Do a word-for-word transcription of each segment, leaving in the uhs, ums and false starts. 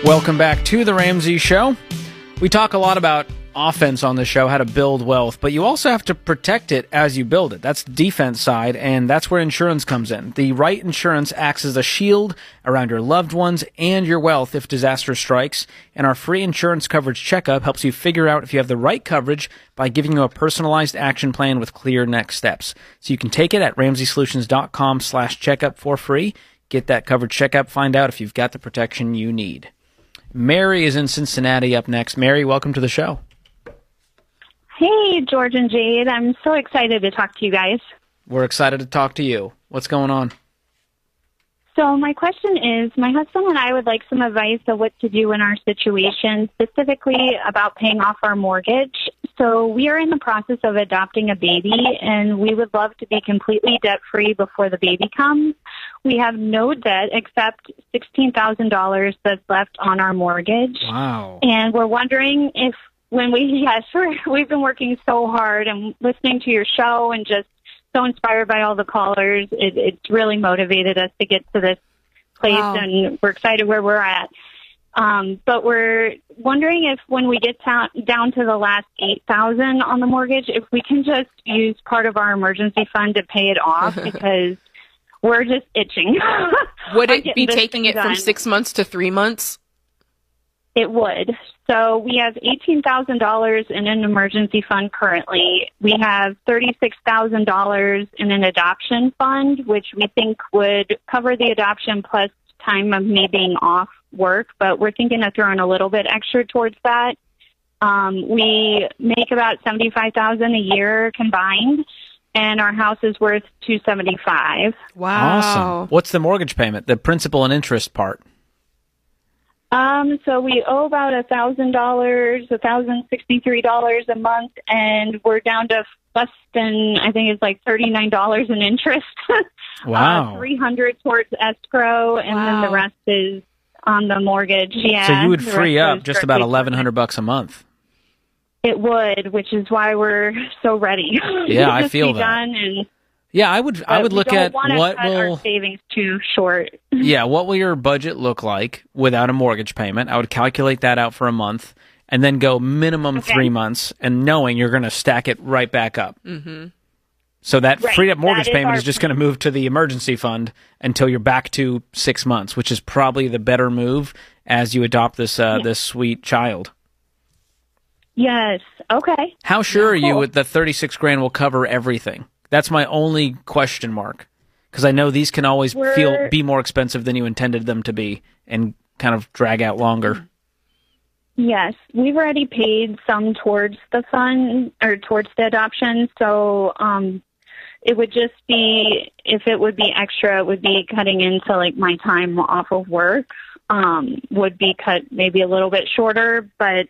Welcome back to The Ramsey Show. We talk a lot about offense on the show, how to build wealth, but you also have to protect it as you build it. That's the defense side, and that's where insurance comes in. The right insurance acts as a shield around your loved ones and your wealth if disaster strikes, and our free insurance coverage checkup helps you figure out if you have the right coverage by giving you a personalized action plan with clear next steps. So you can take it at ramsey solutions dot com slash checkup for free. Get that coverage checkup, find out if you've got the protection you need. Mary is in Cincinnati up next. Mary, welcome to the show. Hey, George and Jade. I'm so excited to talk to you guys. We're excited to talk to you. What's going on? So my question is, my husband and I would like some advice of what to do in our situation, specifically about paying off our mortgage. So we are in the process of adopting a baby, and we would love to be completely debt-free before the baby comes. We have no debt except sixteen thousand dollars that's left on our mortgage. Wow. And we're wondering if when we, yes, we're, we've been working so hard and listening to your show and just so inspired by all the callers. It, it's really motivated us to get to this place, wow. And we're excited where we're at. Um, but we're wondering if when we get ta- down to the last eight thousand on the mortgage, if we can just use part of our emergency fund to pay it off because we're just itching. Would it be taking it done. From six months to three months? It would. So we have eighteen thousand dollars in an emergency fund currently. We have thirty-six thousand dollars in an adoption fund, which we think would cover the adoption plus time of me being off work, but we're thinking of throwing a little bit extra towards that. Um, we make about seventy-five thousand dollars a year combined, and our house is worth two hundred seventy-five thousand dollars. Wow. Awesome. What's the mortgage payment, the principal and interest part? Um, so we owe about a thousand dollars, a thousand sixty-three dollars a month, and we're down to less than, I think it's like thirty-nine dollars in interest. Wow. uh, three hundred dollars towards escrow, and wow. then the rest is on the mortgage. Yeah. So you would free up just about eleven hundred bucks a month. It would, which is why we're so ready. Yeah, I Just feel be that. Done and, yeah, I would. I would look at what cut will our savings too short. Yeah, what will your budget look like without a mortgage payment? I would calculate that out for a month, and then go minimum okay. three months, and knowing you're going to stack it right back up. Mm-hmm. So that right. freed up mortgage that payment is, is just going to move to the emergency fund until you're back to six months, which is probably the better move as you adopt this uh, yeah. this sweet child. Yes. Okay. How sure yeah, are cool. you that thirty-six grand will cover everything? That's my only question mark, because I know these can always We're, feel be more expensive than you intended them to be and kind of drag out longer. Yes, we've already paid some towards the fund or towards the adoption, so um, it would just be, if it would be extra, it would be cutting into like my time off of work, um, would be cut maybe a little bit shorter, but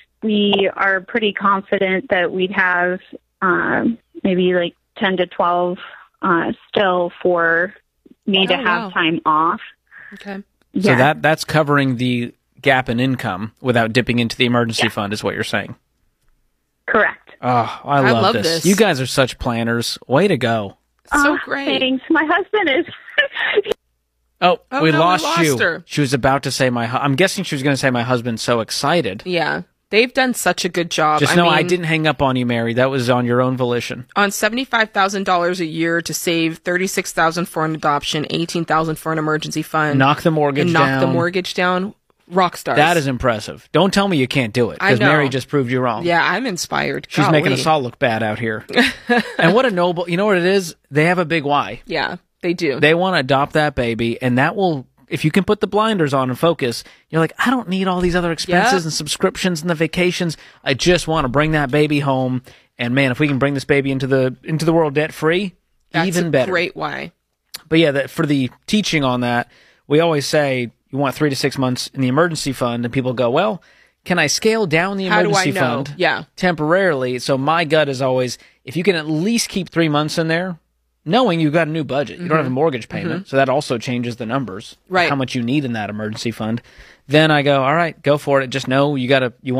we are pretty confident that we'd have um, maybe like ten to twelve uh, still for me oh, to have wow. time off. Okay. Yeah. So that that's covering the gap in income without dipping into the emergency yeah. fund is what you're saying. Correct. Oh, I I love, love this. this. You guys are such planners. Way to go. So Uh, great. Thanks. My husband is... Oh, Oh, we, no, we lost lost you. her. She was about to say my hu- I'm guessing she was going to say my husband's so excited. Yeah. They've done such a good job. Just I know mean, I didn't hang up on you, Mary. That was on your own volition. On seventy-five thousand dollars a year to save thirty-six thousand dollars for an adoption, eighteen thousand dollars for an emergency fund. Knock the mortgage and down. knock the mortgage down. Rock stars. That is impressive. Don't tell me you can't do it, I because know. Mary just proved you wrong. Yeah, I'm inspired. She's Golly. making us all look bad out here. And what a noble, you know what it is? They have a big why. Yeah, they do. They want to adopt that baby, and that will, if you can put the blinders on and focus, you're like, I don't need all these other expenses Yep. and subscriptions and the vacations. I just want to bring that baby home. And man, if we can bring this baby into the into the world debt free, That's even a better. great why. But yeah, that for the teaching on that, we always say you want three to six months in the emergency fund, and people go, well, can I scale down the How do I emergency know? fund Yeah. temporarily? So my gut is always, if you can at least keep three months in there, knowing you've got a new budget, you don't have a mortgage payment, so that also changes the numbers, Right. how much you need in that emergency fund. Then I go, all right, go for it. Just know you got to, you want to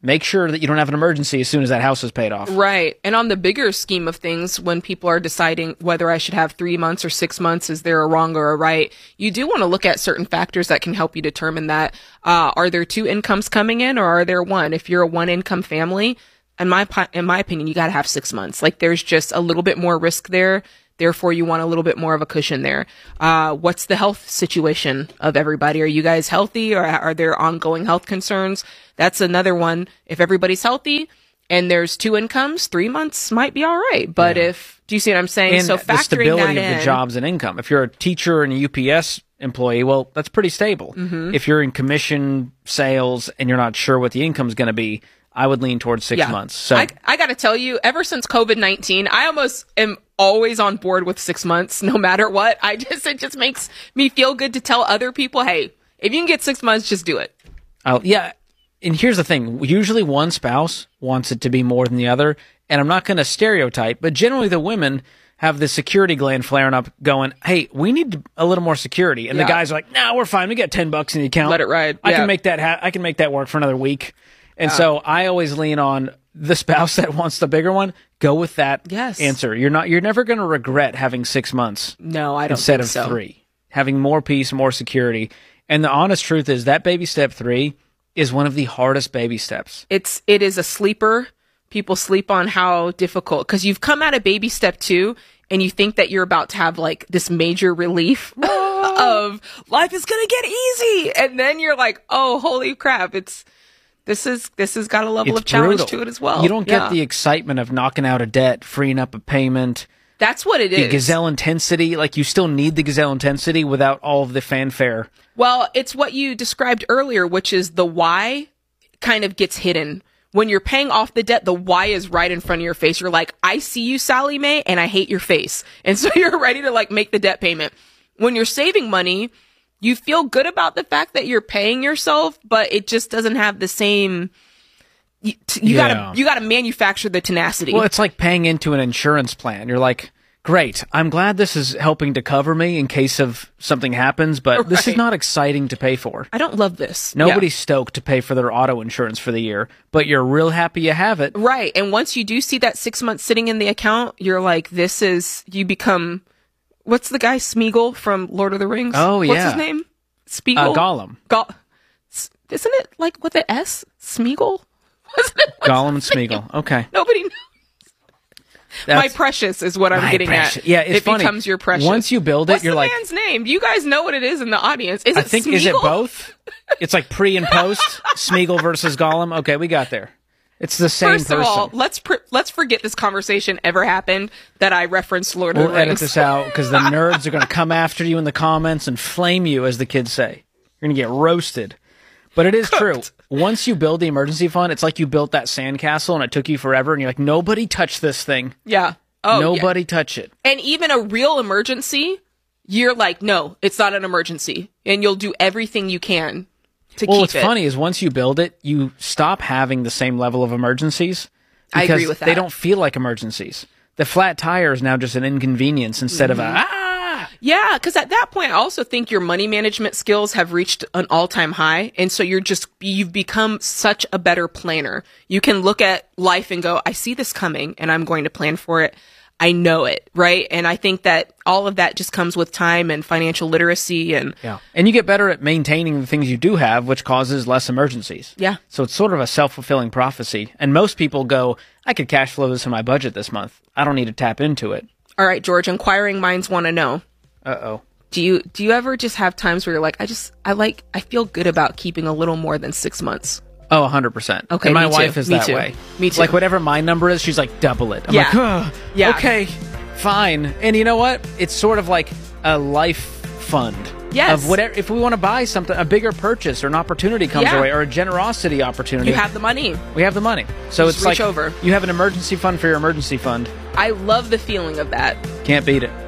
make sure that you don't have an emergency as soon as that house is paid off. Right. And on the bigger scheme of things, when people are deciding whether I should have three months or six months, is there a wrong or a right? You do want to look at certain factors that can help you determine that. Uh, are there two incomes coming in, or are there one? If you're a one income family, in my, in my opinion, you got to have six months. Like, there's just a little bit more risk there. Therefore, you want a little bit more of a cushion there. Uh, what's the health situation of everybody? Are you guys healthy, or are there ongoing health concerns? That's another one. If everybody's healthy and there's two incomes, three months might be all right. But yeah. if, do you see what I'm saying? And so factoring the stability that of in, the in, jobs and income. If you're a teacher and a U P S employee, well, that's pretty stable. Mm-hmm. If you're in commission sales and you're not sure what the income's going to be, I would lean towards six yeah. months. So I, I got to tell you, ever since COVID nineteen, I almost am always on board with six months, no matter what. I just, it just makes me feel good to tell other people, hey, if you can get six months, just do it. Oh, yeah. And here's the thing. Usually one spouse wants it to be more than the other. And I'm not going to stereotype, but generally the women have the security gland flaring up going, hey, we need a little more security. And yeah. the guys are like, no, nah, we're fine. We got ten bucks in the account. Let it ride. I yeah. can make that ha- I can make that work for another week. And uh, so I always lean on the spouse that wants the bigger one. Go with that yes. answer. You're not, you're never going to regret having six months. No, I don't instead think of so. three. Having more peace, more security. And the honest truth is that baby step three is one of the hardest baby steps. It's, it is a sleeper. People sleep on how difficult, because you've come out of baby step two and you think that you're about to have like this major relief of life is going to get easy. And then you're like, oh, holy crap. It's, this is, this has got a level it's of challenge brutal. to it as well. You don't get yeah. the excitement of knocking out a debt, freeing up a payment. That's what it the is. The gazelle intensity, like you still need the gazelle intensity without all of the fanfare. Well, it's what you described earlier, which is the why kind of gets hidden. When you're paying off the debt, the why is right in front of your face. You're like, I see you, Sally Mae, and I hate your face. And so you're ready to like make the debt payment. When you're saving money, you feel good about the fact that you're paying yourself, but it just doesn't have the same, you, you yeah. gotta, you gotta manufacture the tenacity. Well, it's like paying into an insurance plan. You're like, great, I'm glad this is helping to cover me in case of something happens, but right. this is not exciting to pay for. I don't love this. Nobody's yeah. stoked to pay for their auto insurance for the year, but you're real happy you have it. Right. And once you do see that six months sitting in the account, you're like, this is, you become, what's the guy, Smeagol from Lord of the Rings? Oh, yeah. What's his name? Spiegel? Uh, Gollum. Go- Isn't it like with an S? Smeagol? Wasn't it? Gollum and Smeagol. Okay. Nobody knows. That's, my precious is what I'm getting precious. at. Yeah, it's it funny. becomes your precious. Once you build it, What's you're the like, man's name? Do you guys know what it is in the audience? Is I it think Smeagol? Is it both? It's like pre and post. Smeagol versus Gollum. Okay, we got there. It's the same First person. of all, let's pr- let's forget this conversation ever happened that I referenced Lord we'll of the Rings. We'll edit this out because the nerds are going to come after you in the comments and flame you, as the kids say. You're going to get roasted. But it is Cooked. true. Once you build the emergency fund, it's like you built that sandcastle and it took you forever, and you're like, nobody touch this thing. Yeah. Oh, nobody yeah. touch it. And even a real emergency, you're like, no, it's not an emergency. And you'll do everything you can to well, keep what's it. funny is once you build it, you stop having the same level of emergencies. I agree with that. They don't feel like emergencies. The flat tire is now just an inconvenience instead mm-hmm. of a, ah! Yeah, because at that point, I also think your money management skills have reached an all-time high. And so you're just, you've become such a better planner. You can look at life and go, I see this coming and I'm going to plan for it. I know it, right? And I think that all of that just comes with time and financial literacy and yeah. And you get better at maintaining the things you do have, which causes less emergencies. Yeah. So it's sort of a self-fulfilling prophecy. And most people go, I could cash flow this in my budget this month. I don't need to tap into it. All right, George, inquiring minds want to know. Uh-oh. Do you do you ever just have times where you're like, I just I like I feel good about keeping a little more than six months? Oh, one hundred percent. Okay, and my me wife too. is Me that too. way. Me too. Like whatever my number is, she's like, double it. I'm Yeah. like, oh, Yeah. okay, fine. And you know what? It's sort of like a life fund. Yes. Of whatever, if we want to buy something, a bigger purchase or an opportunity comes Yeah. our way, or a generosity opportunity. You have the money. We have the money. So Just it's reach like over. You have an emergency fund for your emergency fund. I love the feeling of that. Can't beat it.